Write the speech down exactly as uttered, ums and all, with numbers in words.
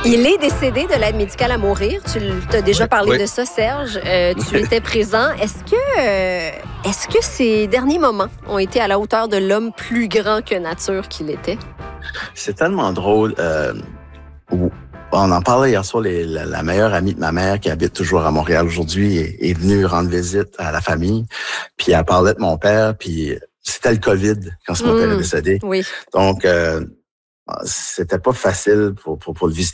Il est décédé de l'aide médicale à mourir. Tu as déjà oui, parlé oui. de ça, Serge. Euh, tu étais présent. Est-ce que, euh, est-ce que ces derniers moments ont été à la hauteur de l'homme plus grand que nature qu'il était? C'est tellement drôle. Euh, on en parlait hier soir. Les, la, la meilleure amie de ma mère, qui habite toujours à Montréal aujourd'hui, est, est venue rendre visite à la famille. Puis elle parlait de mon père. Puis c'était le COVID quand son mmh, père est décédé. Oui. Donc, euh, c'était pas facile pour, pour, pour le visiter.